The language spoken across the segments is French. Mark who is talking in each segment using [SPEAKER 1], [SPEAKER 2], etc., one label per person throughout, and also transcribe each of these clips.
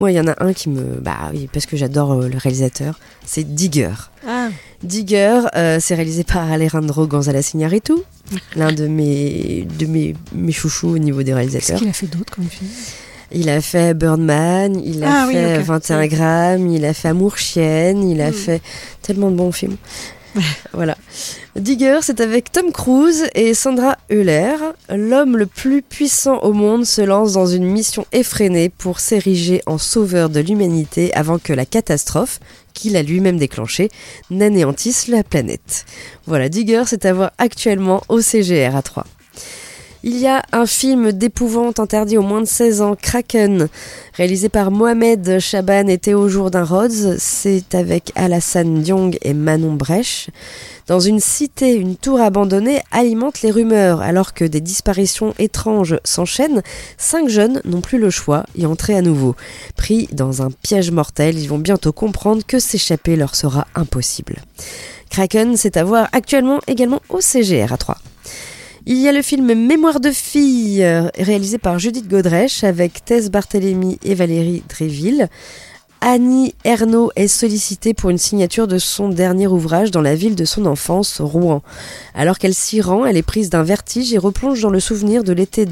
[SPEAKER 1] Moi, il y en a un qui me... Bah oui, parce que j'adore le réalisateur. C'est Digger.
[SPEAKER 2] Ah.
[SPEAKER 1] Digger, c'est réalisé par Alejandro González Iñárritu, l'un de mes chouchous au niveau des réalisateurs.
[SPEAKER 2] Qu'est-ce qu'il a fait d'autre comme film ?
[SPEAKER 1] Il a fait Birdman, il a fait 21 grammes, il a fait Amour chienne, il a fait tellement de bons films. Voilà. Digger, c'est avec Tom Cruise et Sandra Hüller. L'homme le plus puissant au monde se lance dans une mission effrénée pour s'ériger en sauveur de l'humanité avant que la catastrophe, qu'il a lui-même déclenchée, n'anéantisse la planète. Voilà, Digger, c'est à voir actuellement au CGR à Troyes. Il y a un film d'épouvante interdit aux moins de 16 ans, Kraken, réalisé par Mohamed Chaban et Théo Jourdain-Rhodes. C'est avec Alassane Diong et Manon Brèche. Dans une cité, une tour abandonnée alimente les rumeurs. Alors que des disparitions étranges s'enchaînent, 5 jeunes n'ont plus le choix et entrent à nouveau. Pris dans un piège mortel, ils vont bientôt comprendre que s'échapper leur sera impossible. Kraken, c'est à voir actuellement également au CGR à Troyes. Il y a le film Mémoire de fille, réalisé par Judith Godrèche avec Tess Barthélémy et Valérie Dréville. Annie Ernaux est sollicitée pour une signature de son dernier ouvrage dans la ville de son enfance, Rouen. Alors qu'elle s'y rend, elle est prise d'un vertige et replonge dans le souvenir de l'été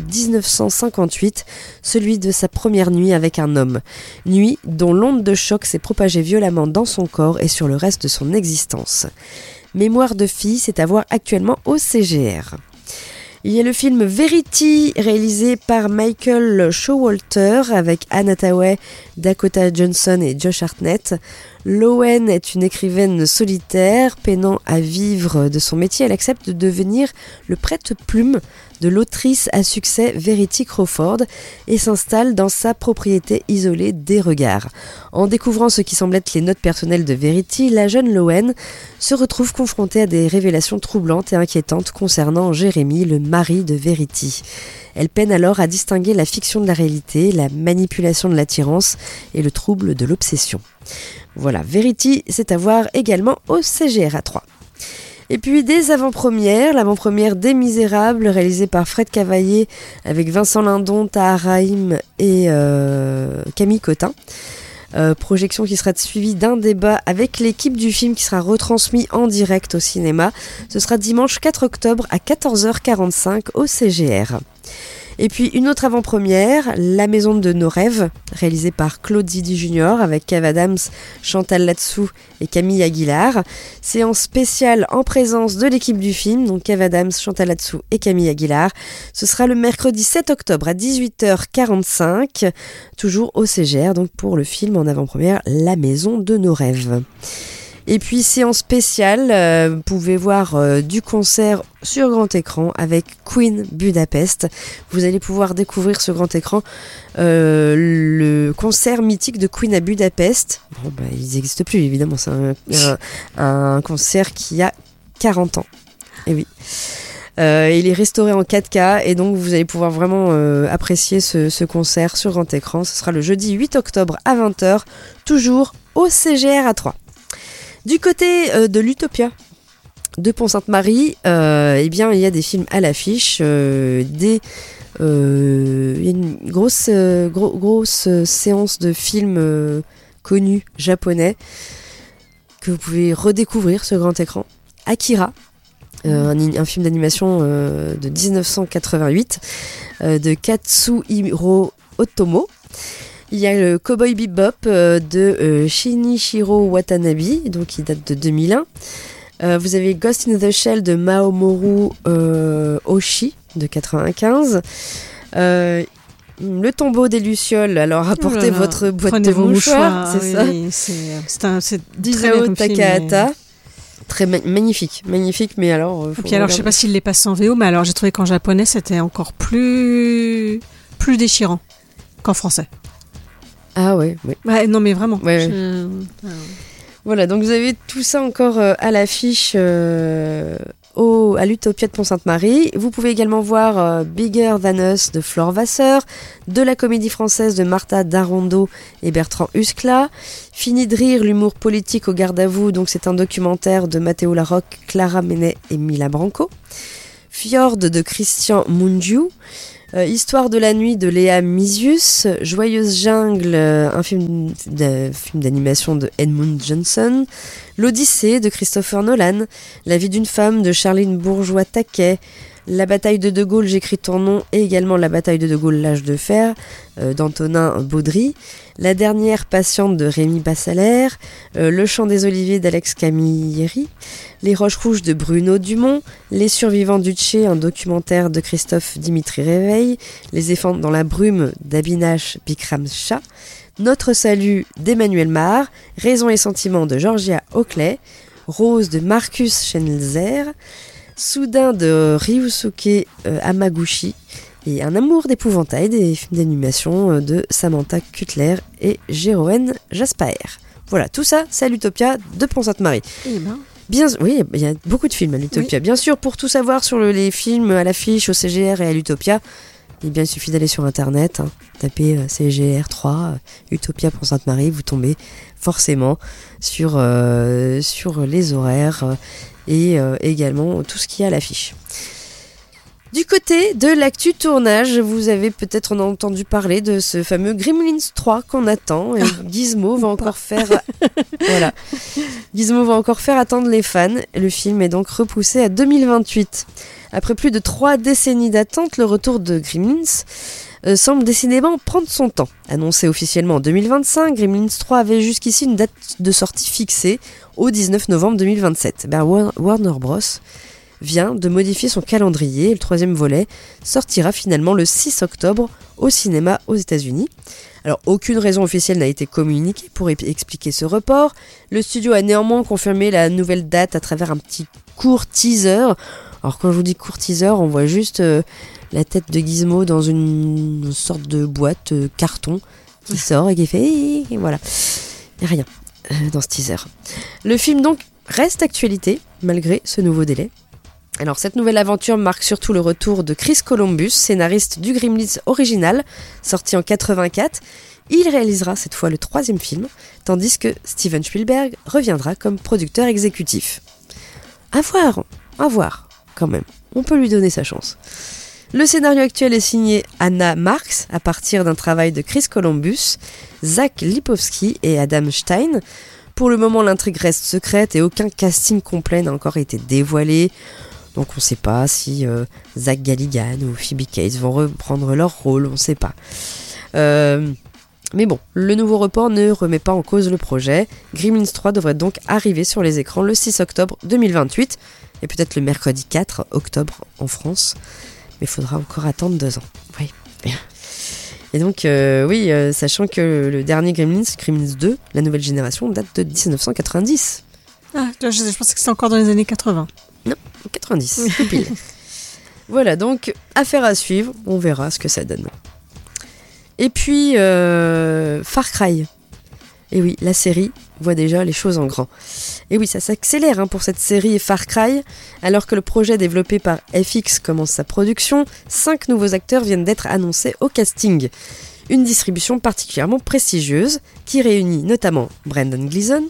[SPEAKER 1] 1958, celui de sa première nuit avec un homme. Nuit dont l'onde de choc s'est propagée violemment dans son corps et sur le reste de son existence. Mémoire de fille, c'est à voir actuellement au CGR. Il y a le film Verity, réalisé par Michael Showalter avec Anne Hathaway, Dakota Johnson et Josh Hartnett. Lowen est une écrivaine solitaire, peinant à vivre de son métier. Elle accepte de devenir le prête-plume de l'autrice à succès Verity Crawford et s'installe dans sa propriété isolée des regards. En découvrant ce qui semble être les notes personnelles de Verity, la jeune Lowen se retrouve confrontée à des révélations troublantes et inquiétantes concernant Jérémy, le mari de Verity. Elle peine alors à distinguer la fiction de la réalité, la manipulation de l'attirance et le trouble de l'obsession. Voilà, Verity, c'est à voir également au CGR à Troyes. Et puis des avant-premières, l'avant-première des Misérables, réalisée par Fred Cavaillé avec Vincent Lindon, Tahar Rahim et Camille Cotin. Projection qui sera suivie d'un débat avec l'équipe du film qui sera retransmis en direct au cinéma. Ce sera dimanche 4 octobre à 14h45 au CGR. Et puis une autre avant-première, La Maison de nos rêves, réalisée par Claude Zidi Junior avec Kev Adams, Chantal Latsou et Camille Aguilar. Séance spéciale en présence de l'équipe du film, donc Kev Adams, Chantal Latsou et Camille Aguilar. Ce sera le mercredi 7 octobre à 18h45, toujours au CGR, donc pour le film en avant-première La Maison de nos rêves. Et puis séance spéciale, vous pouvez voir du concert sur grand écran avec Queen Budapest. Vous allez pouvoir découvrir sur grand écran le concert mythique de Queen à Budapest. Bon, bah, ils n'existent plus évidemment, c'est un concert qui a 40 ans. Et oui. Il est restauré en 4K et donc vous allez pouvoir vraiment apprécier ce concert sur grand écran. Ce sera le jeudi 8 octobre à 20h, toujours au CGR à Troyes. Du côté de l'Utopia de Pont-Sainte-Marie, eh bien, il y a des films à l'affiche, il y a une grosse séance de films connus japonais que vous pouvez redécouvrir sur grand écran. Akira, un film d'animation de 1988 de Katsuhiro Otomo. Il y a le Cowboy Bebop de Shinichiro Watanabe, donc qui date de 2001. Vous avez Ghost in the Shell de Mamoru Oshii de 95. Le tombeau des Lucioles, alors apportez votre boîte de mouchoirs, c'est
[SPEAKER 2] oui,
[SPEAKER 1] ça.
[SPEAKER 2] C'est
[SPEAKER 1] d'Isao Takahata. Très magnifique, mais alors...
[SPEAKER 2] Et puis alors, je sais pas s'il les passe en VO, mais alors j'ai trouvé qu'en japonais, c'était encore plus déchirant qu'en français.
[SPEAKER 1] Ah ouais.
[SPEAKER 2] Non mais vraiment.
[SPEAKER 1] Ouais. Voilà, donc vous avez tout ça encore à l'affiche à l'Utopia de Pont-Sainte-Marie. Vous pouvez également voir Bigger Than Us de Flore Vasseur, de la comédie française de Martha Darondo et Bertrand Huskla, Fini de rire, l'humour politique au garde à vous, donc c'est un documentaire de Matteo Larocque, Clara Menet et Mila Branco, Fjord de Christian Mungiu, Histoire de la nuit de Léa Misius, Joyeuse jungle, un film d'animation de Edmund Johnson, L'Odyssée de Christopher Nolan, La vie d'une femme de Charline Bourgeois-Taquet, La bataille de Gaulle, j'écris ton nom, et également La bataille de Gaulle, l'âge de fer, d'Antonin Baudry, La dernière patiente de Rémi Bassalaire, Le chant des oliviers d'Alex Camilleri, Les roches rouges de Bruno Dumont, Les survivants du Tché, un documentaire de Christophe Dimitri Réveil, Les éléphants dans la brume d'Abinash Bikram Shah, Notre salut d'Emmanuel Mar, Raison et sentiments de Georgia Oakley, Rose de Marcus Schenzer, Soudain de Ryusuke Hamaguchi et Un amour d'épouvantail, des films d'animation de Samantha Cutler et Jérôme Jasper. Voilà, tout ça, c'est à l'Utopia de Pont-Sainte-Marie. Oui, il y a beaucoup de films à l'Utopia. Oui. Bien sûr, pour tout savoir sur les films à l'affiche, au CGR et à l'Utopia, eh bien, il suffit d'aller sur Internet, taper CGR 3, Utopia Pont-Sainte-Marie, vous tombez forcément sur les horaires et également tout ce qu'il y a à l'affiche. Du côté de l'actu tournage, vous avez peut-être entendu parler de ce fameux Gremlins 3 qu'on attend. Et Gizmo va encore faire... voilà. Gizmo va encore faire attendre les fans. Le film est donc repoussé à 2028. Après plus de 3 décennies d'attente, le retour de Gremlins semble décidément prendre son temps. Annoncé officiellement en 2025, Gremlins 3 avait jusqu'ici une date de sortie fixée au 19 novembre 2027. Warner Bros. Vient de modifier son calendrier et le 3e volet sortira finalement le 6 octobre au cinéma aux États-Unis. Alors, aucune raison officielle n'a été communiquée pour expliquer ce report. Le studio a néanmoins confirmé la nouvelle date à travers un petit court teaser. Alors, quand je vous dis court teaser, on voit juste la tête de Gizmo dans une sorte de boîte carton qui sort et qui fait... Et voilà. Il n'y a rien dans ce teaser. Le film, donc, reste actualité malgré ce nouveau délai. Alors, cette nouvelle aventure marque surtout le retour de Chris Columbus, scénariste du Gremlins original, sorti en 84. Il réalisera cette fois le 3e film, tandis que Steven Spielberg reviendra comme producteur exécutif. À voir, quand même. On peut lui donner sa chance. Le scénario actuel est signé Anna Marks, à partir d'un travail de Chris Columbus, Zach Lipovsky et Adam Stein. Pour le moment, l'intrigue reste secrète et aucun casting complet n'a encore été dévoilé. Donc on ne sait pas si Zach Galligan ou Phoebe Cates vont reprendre leur rôle, on ne sait pas. Mais bon, le nouveau report ne remet pas en cause le projet. Gremlins 3 devrait donc arriver sur les écrans le 6 octobre 2028 et peut-être le mercredi 4 octobre en France. Mais il faudra encore attendre 2 ans. Oui. Et donc, sachant que le dernier Gremlins 2, la nouvelle génération, date de 1990.
[SPEAKER 2] Ah, je pensais que c'était encore dans les années 80.
[SPEAKER 1] Non, 90, tout pile. Voilà, donc, affaire à suivre, on verra ce que ça donne. Et puis, Far Cry. Et oui, la série voit déjà les choses en grand. Et oui, ça s'accélère pour cette série Far Cry. Alors que le projet développé par FX commence sa production, 5 nouveaux acteurs viennent d'être annoncés au casting. Une distribution particulièrement prestigieuse qui réunit notamment Brendan Gleeson...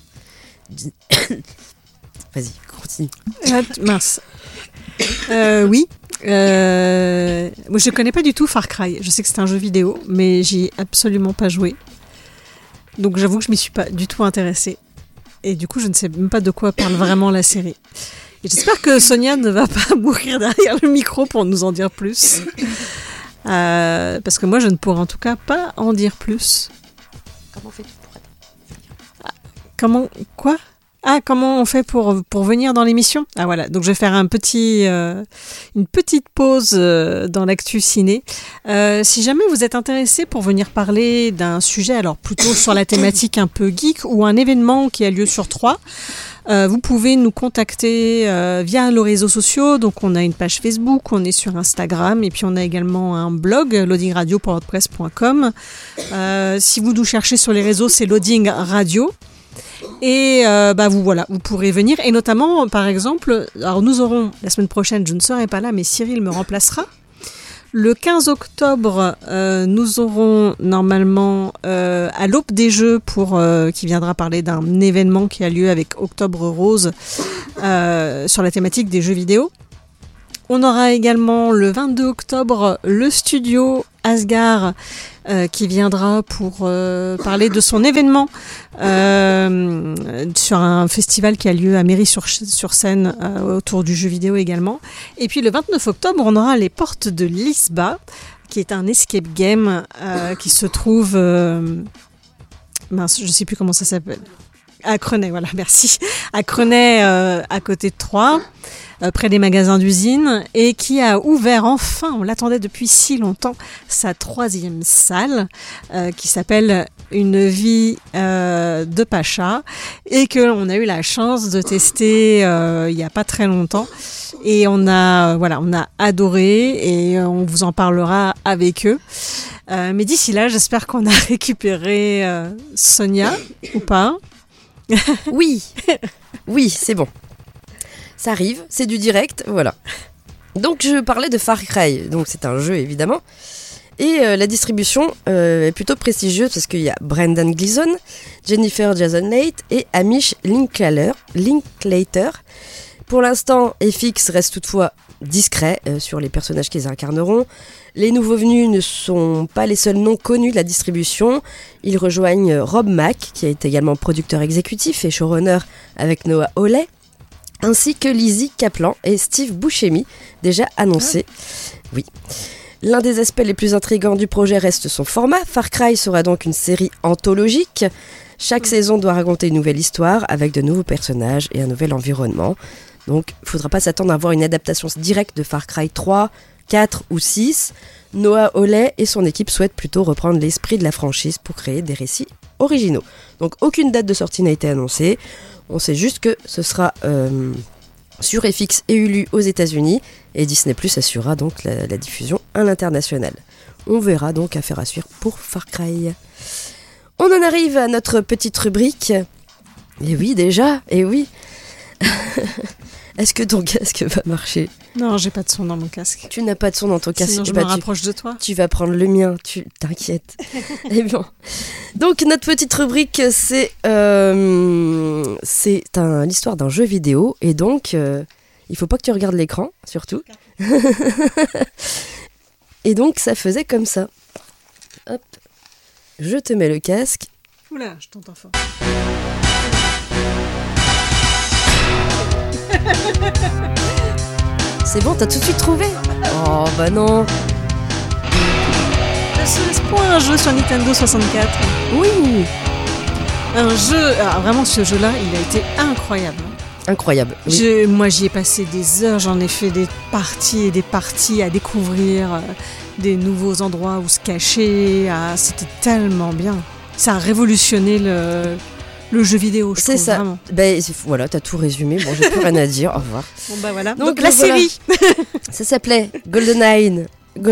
[SPEAKER 1] Vas-y, continue.
[SPEAKER 2] Mince. Oui. Moi, je connais pas du tout Far Cry. Je sais que c'est un jeu vidéo, mais j'y ai absolument pas joué. Donc j'avoue que je m'y suis pas du tout intéressée. Et du coup, je ne sais même pas de quoi parle vraiment la série. Et j'espère que Sonia ne va pas mourir derrière le micro pour nous en dire plus. Parce que moi, je ne pourrais en tout cas pas en dire plus.
[SPEAKER 1] Comment fais-tu pour être...
[SPEAKER 2] Comment on fait pour venir dans l'émission ? Ah voilà, donc je vais faire une petite pause dans l'actu ciné. Si jamais vous êtes intéressé pour venir parler d'un sujet, alors plutôt sur la thématique un peu geek ou un événement qui a lieu sur Troyes, vous pouvez nous contacter via nos réseaux sociaux. Donc on a une page Facebook, on est sur Instagram et puis on a également un blog, loadingradio.wordpress.com. Si vous nous cherchez sur les réseaux, c'est Loading Radio. Et vous pourrez venir. Et notamment, par exemple, alors nous aurons, la semaine prochaine, je ne serai pas là, mais Cyril me remplacera. Le 15 octobre, nous aurons normalement à l'Aube des Jeux qui viendra parler d'un événement qui a lieu avec Octobre Rose sur la thématique des jeux vidéo. On aura également le 22 octobre le studio Asgard qui viendra pour parler de son événement sur un festival qui a lieu à Méry-sur-Seine autour du jeu vidéo également. Et puis le 29 octobre, on aura les portes de l'ISBA, qui est un escape game qui se trouve... mince, je ne sais plus comment ça s'appelle. À Crenay, voilà, merci. À Crenay, à côté de Troyes, près des magasins d'usine, et qui a ouvert enfin, on l'attendait depuis si longtemps, sa 3e salle, qui s'appelle Une vie de Pacha, et que l'on a eu la chance de tester il n'y a pas très longtemps. Et on a adoré, et on vous en parlera avec eux. Mais d'ici là, j'espère qu'on a récupéré Sonia, ou pas.
[SPEAKER 1] Oui, c'est bon. Ça arrive, c'est du direct, voilà. Donc je parlais de Far Cry, donc c'est un jeu évidemment. Et la distribution est plutôt prestigieuse parce qu'il y a Brendan Gleeson, Jennifer Jason Leigh et Hamish Linklater. Pour l'instant, FX reste toutefois discret sur les personnages qu'ils incarneront. Les nouveaux venus ne sont pas les seuls noms connus de la distribution. Ils rejoignent Rob Mack, qui est également producteur exécutif et showrunner avec Noah Hawley, ainsi que Lizzie Kaplan et Steve Buscemi, déjà annoncés. Oui. L'un des aspects les plus intrigants du projet reste son format. Far Cry sera donc une série anthologique. Chaque saison doit raconter une nouvelle histoire avec de nouveaux personnages et un nouvel environnement. Donc, il ne faudra pas s'attendre à avoir une adaptation directe de Far Cry 3, 4 ou 6. Noah Hawley et son équipe souhaitent plutôt reprendre l'esprit de la franchise pour créer des récits originaux. Donc, aucune date de sortie n'a été annoncée. On sait juste que ce sera sur FX et Hulu aux États-Unis, et Disney+ assurera donc la diffusion à l'international. On verra donc affaire à suivre pour Far Cry. On en arrive à notre petite rubrique. Et oui, déjà, et oui. Est-ce que ton casque va marcher ?
[SPEAKER 2] Non, j'ai pas de son dans mon casque.
[SPEAKER 1] Tu n'as pas de son dans ton casque.
[SPEAKER 2] Sinon, je me rapproche de toi.
[SPEAKER 1] Tu vas prendre le mien, tu t'inquiètes. Et bon. Donc, notre petite rubrique, c'est l'histoire d'un jeu vidéo. Et donc, il faut pas que tu regardes l'écran, surtout. Et donc, ça faisait comme ça. Hop. Je te mets le casque.
[SPEAKER 2] Oula, je t'entends fort.
[SPEAKER 1] C'est bon, t'as tout de suite trouvé ? Oh bah non.
[SPEAKER 2] C'est pour un jeu sur Nintendo 64.
[SPEAKER 1] Oui.
[SPEAKER 2] Un jeu, alors vraiment ce jeu-là, il a été incroyable.
[SPEAKER 1] Incroyable. Oui.
[SPEAKER 2] Moi j'y ai passé des heures, j'en ai fait des parties et des parties à découvrir des nouveaux endroits où se cacher. C'était tellement bien. Ça a révolutionné le jeu vidéo, je trouve.
[SPEAKER 1] C'est ça.
[SPEAKER 2] Vraiment.
[SPEAKER 1] Ben, voilà, t'as tout résumé. Bon, j'ai plus rien à dire. Au revoir.
[SPEAKER 2] Bon, bah voilà.
[SPEAKER 1] Donc
[SPEAKER 2] la série.
[SPEAKER 1] Ça s'appelait GoldenEye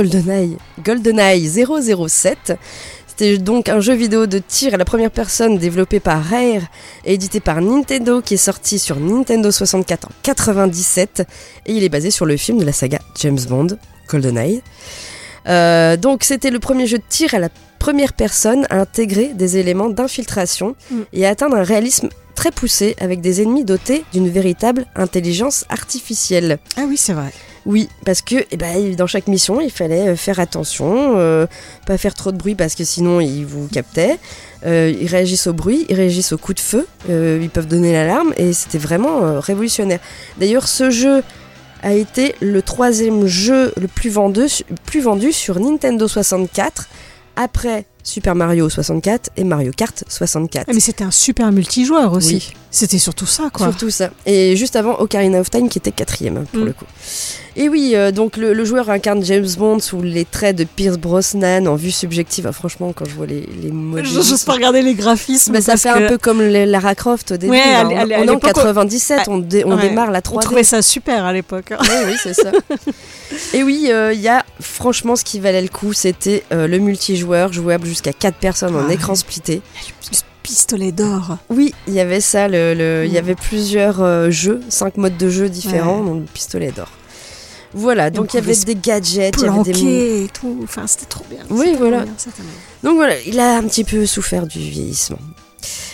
[SPEAKER 1] 007. C'était donc un jeu vidéo de tir à la première personne développé par Rare et édité par Nintendo, qui est sorti sur Nintendo 64 en 97. Et il est basé sur le film de la saga James Bond, GoldenEye. Donc c'était le premier jeu de tir à la première personne à intégrer des éléments d'infiltration et à atteindre un réalisme très poussé avec des ennemis dotés d'une véritable intelligence artificielle.
[SPEAKER 2] Ah oui, c'est vrai.
[SPEAKER 1] Oui, parce que dans chaque mission, il fallait faire attention, pas faire trop de bruit parce que sinon ils vous captaient. Ils réagissent au bruit, ils réagissent au coup de feu, ils peuvent donner l'alarme et c'était vraiment révolutionnaire. D'ailleurs, ce jeu a été le 3e jeu le plus vendu sur Nintendo 64 après Super Mario 64 et Mario Kart 64.
[SPEAKER 2] Ah, mais c'était un super multijoueur aussi.
[SPEAKER 1] Oui.
[SPEAKER 2] C'était surtout ça, quoi.
[SPEAKER 1] Surtout ça. Et juste avant, Ocarina of Time qui était 4e pour le coup. Et oui, donc le joueur incarne James Bond sous les traits de Pierce Brosnan en vue subjective. Ah, franchement, quand je vois les modèles...
[SPEAKER 2] J'ose pas regarder les graphismes.
[SPEAKER 1] Mais ça fait un peu comme Lara Croft au début.
[SPEAKER 2] Ouais,
[SPEAKER 1] on est en 97, on démarre la 3D.
[SPEAKER 2] On trouvait ça super à l'époque.
[SPEAKER 1] Oui, c'est ça. Et oui, il y a franchement ce qui valait le coup, c'était le multijoueur jouable jusqu'à 4 personnes en écran splitté.
[SPEAKER 2] Pistolet d'or.
[SPEAKER 1] Oui, il y avait ça, il y avait plusieurs jeux, 5 modes de jeu différents, donc le pistolet d'or. Voilà, donc il y avait des gadgets, il y avait des
[SPEAKER 2] et tout, enfin c'était trop bien.
[SPEAKER 1] Oui, voilà.
[SPEAKER 2] Bien,
[SPEAKER 1] donc voilà, il a un petit peu souffert du vieillissement.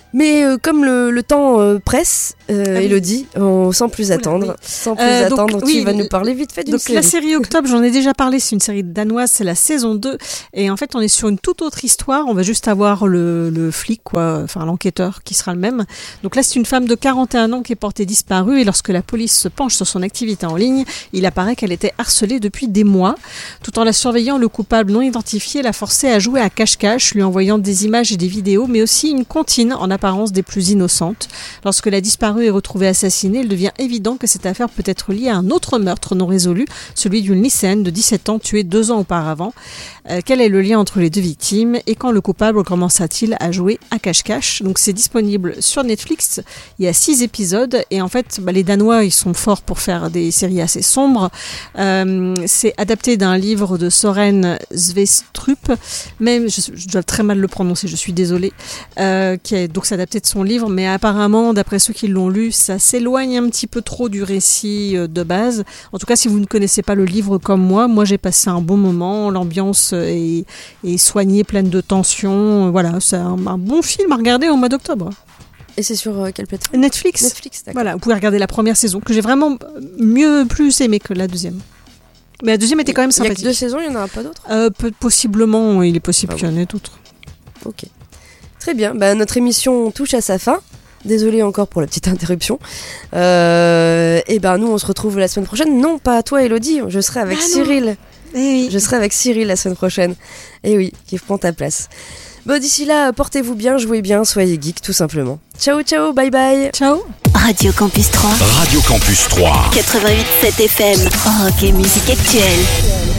[SPEAKER 1] Mais comme le temps presse, Élodie, sans plus attendre, tu vas nous parler vite fait d'une série.
[SPEAKER 2] La série Octobre, j'en ai déjà parlé, c'est une série danoise, c'est la saison 2. Et en fait, on est sur une toute autre histoire. On va juste avoir le flic, l'enquêteur qui sera le même. Donc là, c'est une femme de 41 ans qui est portée disparue. Et lorsque la police se penche sur son activité en ligne, il apparaît qu'elle était harcelée depuis des mois. Tout en la surveillant, le coupable non identifié l'a forcée à jouer à cache-cache, lui envoyant des images et des vidéos, mais aussi une comptine en apparence des plus innocentes. Lorsque la disparue est retrouvée assassinée, il devient évident que cette affaire peut être liée à un autre meurtre non résolu, celui d'une lycéenne de 17 ans tuée 2 ans auparavant. Quel est le lien entre les deux victimes et quand le coupable commença-t-il à jouer à cache-cache? Donc c'est disponible sur Netflix, il y a 6 épisodes et en fait les Danois ils sont forts pour faire des séries assez sombres. C'est adapté d'un livre de Søren Sveistrup, même je dois très mal le prononcer, je suis désolée, donc c'est adapté de son livre, mais apparemment d'après ceux qui l'ont lu ça s'éloigne un petit peu trop du récit de base. En tout cas si vous ne connaissez pas le livre comme moi j'ai passé un bon moment, l'ambiance est soignée, pleine de tension, voilà, c'est un bon film à regarder au mois d'octobre.
[SPEAKER 1] Et c'est sur quelle plateforme?
[SPEAKER 2] Netflix, d'accord. Voilà, vous pouvez regarder la première saison que j'ai vraiment plus aimé que la deuxième. Mais la deuxième était quand même sympathique.
[SPEAKER 1] Il y a que 2 saisons, il n'y en aura pas d'autres?
[SPEAKER 2] Possiblement, il est possible qu'il y en ait d'autres.
[SPEAKER 1] Ok. Très bien, notre émission touche à sa fin. Désolée encore pour la petite interruption. Et nous on se retrouve la semaine prochaine. Non, pas toi Élodie, je serai avec Cyril.
[SPEAKER 2] Oui.
[SPEAKER 1] Je serai avec Cyril la semaine prochaine. Et oui, qui prend ta place. D'ici là, portez-vous bien, jouez bien, soyez geeks tout simplement. Ciao, ciao, bye bye.
[SPEAKER 2] Ciao.
[SPEAKER 3] Radio Campus 3.
[SPEAKER 4] Radio Campus 3.
[SPEAKER 3] 88.7 FM. Rock et musique actuelle.